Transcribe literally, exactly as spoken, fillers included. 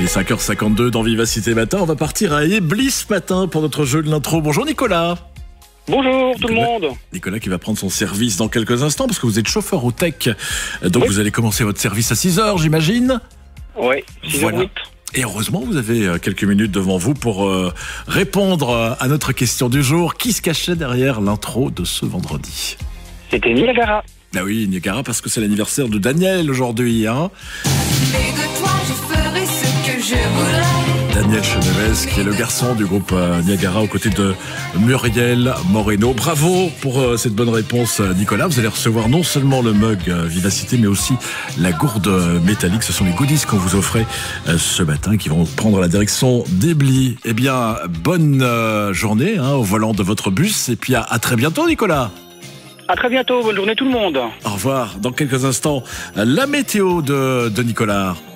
Il est cinq heures cinquante-deux dans Vivacité Matin. On va partir à Ebly ce matin pour notre jeu de l'intro. Bonjour Nicolas. Bonjour tout Nicolas, le monde. Nicolas qui va prendre son service dans quelques instants parce que vous êtes chauffeur au tech. Donc oui. Vous allez commencer votre service à six heures, j'imagine. Oui, six heures huit. Et heureusement, vous avez quelques minutes devant vous pour euh, répondre à notre question du jour. Qui se cachait derrière l'intro de ce vendredi? C'était Niagara. Ah oui, Niagara, parce que c'est l'anniversaire de Daniel aujourd'hui, hein. Et de toi, je ferai ce que je voudrais. Daniel Chenevez, qui est le garçon du groupe euh, Niagara, aux côtés de Muriel Moreno. Bravo pour euh, cette bonne réponse, euh, Nicolas. Vous allez recevoir non seulement le mug euh, Vivacité, mais aussi la gourde euh, métallique. Ce sont les goodies qu'on vous offrait euh, ce matin, qui vont prendre la direction d'Ebly. Eh bien, bonne euh, journée hein, au volant de votre bus. Et puis à, à très bientôt, Nicolas. À très bientôt, bonne journée tout le monde. Au revoir. Dans quelques instants, la météo de, de Nicolas.